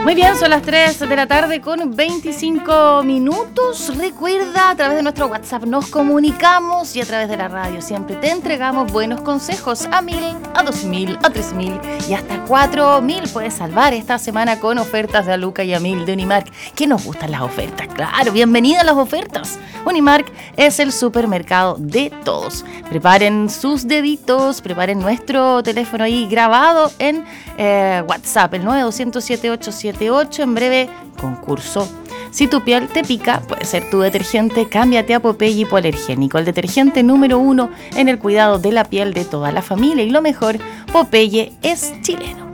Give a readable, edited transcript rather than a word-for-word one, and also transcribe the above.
Muy bien, son las 3 de la tarde con 25 minutos. Recuerda, a través de nuestro WhatsApp nos comunicamos y a través de la radio siempre te entregamos buenos consejos a 1.000, a 2.000, a 3.000 y hasta 4.000. Puedes salvar esta semana con ofertas de Aluca y a 1.000 de Unimark. Que nos gustan las ofertas, claro, bienvenida a las ofertas. Unimark es el supermercado de todos. Preparen sus deditos, preparen nuestro teléfono ahí grabado en WhatsApp, el 9207878. En breve, concurso. Si tu piel te pica, puede ser tu detergente. Cámbiate a Popeye Hipoalergénico, el detergente número 1 en el cuidado de la piel de toda la familia. Y lo mejor, Popeye es chileno.